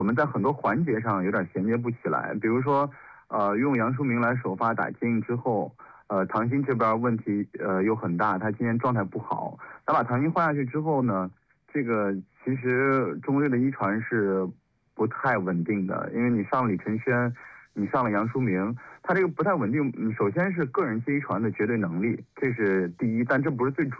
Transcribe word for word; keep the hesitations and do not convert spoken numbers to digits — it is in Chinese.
我们在很多环节上有点衔接不起来，比如说，呃，用杨淑明来首发打进之后，呃，唐鑫这边问题呃又很大，他今天状态不好。那把唐鑫换下去之后呢，这个其实中日的一传是不太稳定的，因为你上了李承轩，你上了杨淑明，他这个不太稳定。首先是个人接一传的绝对能力，这是第一，但这不是最主